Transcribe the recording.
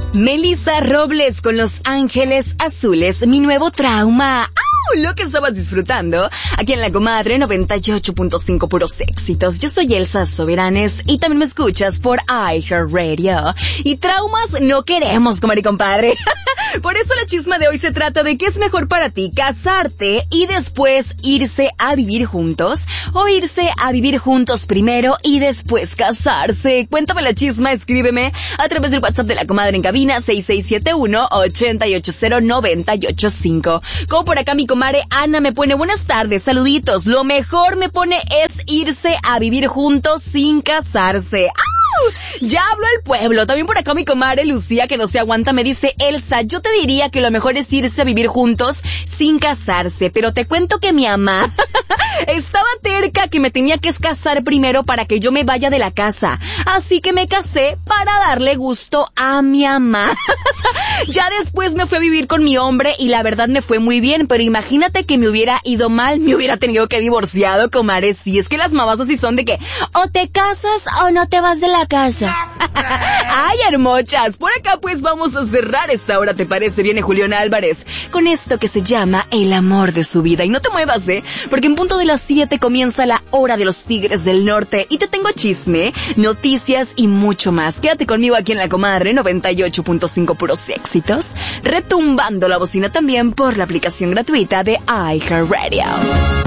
Melissa Robles con Los Ángeles Azules, mi nuevo trauma. ¡Au! Lo que estabas disfrutando aquí en La Comadre 98.5 puros éxitos. Yo soy Elsa Soberanes y también me escuchas por iHeartRadio. Y traumas no queremos, comadre y compadre. Por eso la chisma de hoy se trata de qué es mejor para ti, casarte y después irse a vivir juntos, o irse a vivir juntos primero y después casarse. Cuéntame la chisma, escríbeme a través del WhatsApp de La Comadre en cabina 6671-880-985. Como por acá mi comadre Ana me pone buenas tardes, saluditos. Lo mejor me pone es irse a vivir juntos sin casarse. ¡Ah! Ya habló el pueblo. También por acá mi comadre Lucía, que no se aguanta, me dice: Elsa, yo te diría que lo mejor es irse a vivir juntos sin casarse, pero te cuento que mi mamá estaba terca que me tenía que casar primero para que yo me vaya de la casa, así que me casé para darle gusto a mi mamá. Ya después me fui a vivir con mi hombre y la verdad me fue muy bien, pero imagínate que me hubiera ido mal, me hubiera tenido que divorciado, comadre. Sí, es que las mamás así son de que o te casas o no te vas de la casa. Ay, hermochas, por acá pues vamos a cerrar esta hora, ¿te parece? Viene Julián Álvarez con esto que se llama El amor de su vida. Y no te muevas, porque en punto de las 7 comienza la hora de los Tigres del Norte y te tengo chisme, noticias y mucho más. Quédate conmigo aquí en La Comadre 98.5 puros éxitos, retumbando la bocina también por la aplicación gratuita de iHeartRadio.